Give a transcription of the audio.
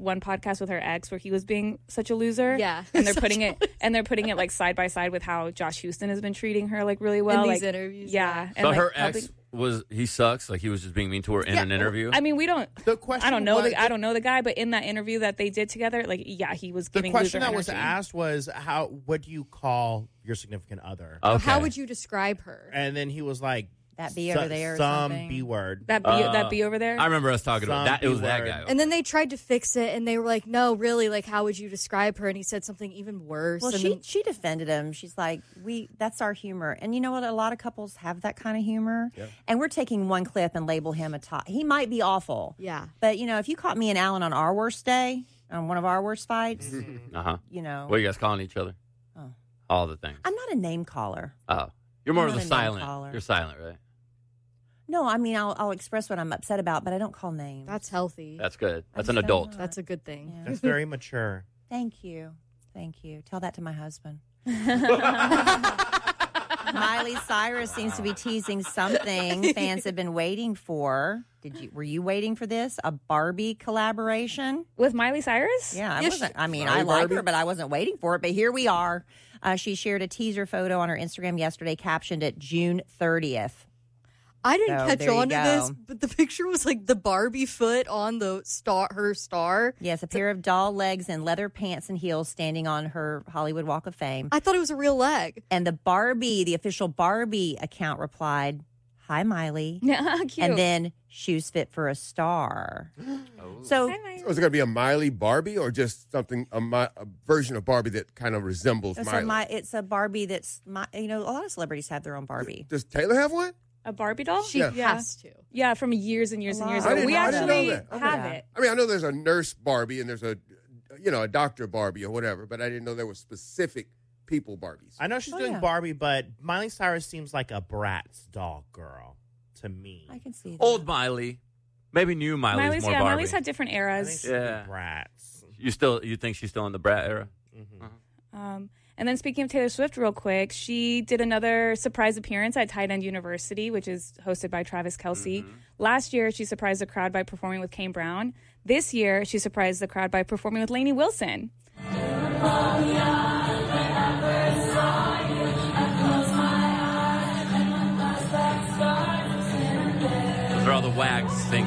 one podcast with her ex where he was being such a loser. Yeah. And they're putting it like side by side with how Josh Houston has been treating her like really well. In these like, interviews. Yeah. So and, her ex he sucks. Like he was just being mean to her in an interview. I mean, we don't. The question I don't know. was- I don't know the guy, but in that interview that they did together, like, yeah, he was The giving. question loser that was energy. asked was, what do you call your significant other? Okay. How would you describe her? And then he was like, That B over there or some something? B word. That be over there. I remember us talking about that. It was that guy. And then they tried to fix it, and they were like, no, really, like, how would you describe her? And he said something even worse. Well, and she defended him. She's like, that's our humor. And you know what? A lot of couples have that kind of humor. Yep. And we're taking one clip and label him a top. He might be awful. Yeah. But, if you caught me and Alan on our worst day, on one of our worst fights, Uh-huh. What What are you guys calling each other? Oh. All the things. I'm not a name caller. Oh. You're more I'm of the not a name silent. caller. You're silent, right? No, I mean, I'll express what I'm upset about, but I don't call names. that's healthy. That's good. That's I an just adult. don't know. That's a good thing. Yeah. That's very mature. Thank you. Tell that to my husband. Miley Cyrus seems to be teasing something fans have been waiting for. Were you waiting for this? A Barbie collaboration? With Miley Cyrus? Yeah, I Yeah, wasn't. I mean, Sorry, I like Barbie? her, but I wasn't waiting for it. But here we are. She shared a teaser photo on her Instagram yesterday, captioned it June 30th. I didn't So, catch there you on to go. this, but the picture was like the Barbie foot on the her star. Yes, a pair of doll legs and leather pants and heels standing on her Hollywood Walk of Fame. I thought it was a real leg. And the official Barbie account replied, "Hi, Miley." Yeah, cute. And then shoes fit for a star. So Hi, Miley. So is it going to be a Miley Barbie or just something, a version of Barbie that kind of resembles Miley? it's a Barbie that's, a lot of celebrities have their own Barbie. Does Taylor have one? A Barbie doll? She Yeah. has to. Yeah, from years and years and years I ago. didn't We know that. actually I didn't know have that. it. I mean, I know there's a nurse Barbie and there's a doctor Barbie or whatever, but I didn't know there were specific people Barbies. I know she's doing yeah. Barbie, but Miley Cyrus seems like a Bratz doll girl to me. I can see that. Old Miley. Maybe new Miley's more Barbie. Miley's had different I think eras. she's Yeah. Bratz. You think she's still in the brat era? And then speaking of Taylor Swift real quick, she did another surprise appearance at Tight End University, which is hosted by Travis Kelce. Last year, she surprised the crowd by performing with Kane Brown. This year, she surprised the crowd by performing with Lainey Wilson. Those are all the wags singing.